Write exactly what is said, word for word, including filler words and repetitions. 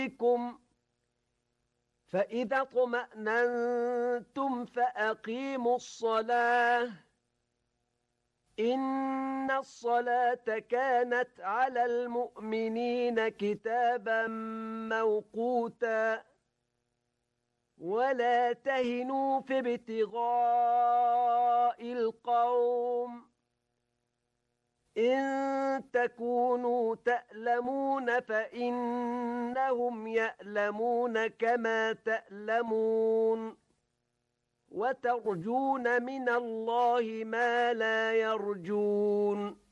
عليكم فإذا اطمأننتم فأقيموا الصلاة إن الصلاة كانت على المؤمنين كتابا موقوتا ولا تهنوا في ابتغاء القوم إن تكونوا تألمون فإنهم يألمون كما تألمون وترجون من الله ما لا يرجون